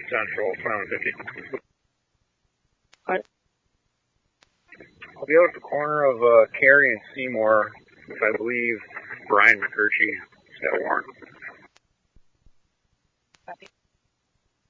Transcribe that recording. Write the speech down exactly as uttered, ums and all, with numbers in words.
Central, twenty-one fifty. Hi. I'll be out at the corner of uh, Cary and Seymour, if I believe Brian McCurchie is at Warren.